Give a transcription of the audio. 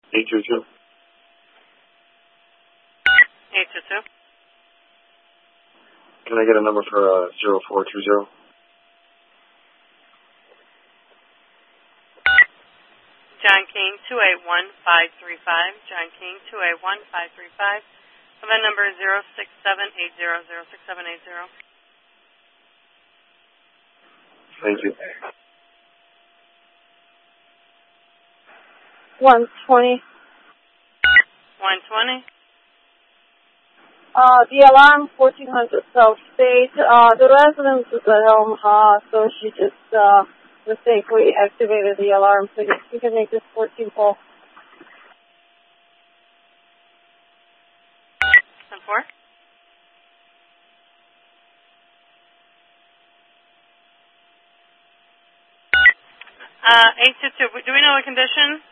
822. 822. Can I get a number for 0420? John King, 281-535. John King, 281-535. Event number 06780. Thank you. 120. 120. The alarm 1400 South State. The residence is at home, so she just mistakenly activated the alarm. So you can make this 14 call. 10-4. Uh, 822. Do we know the condition?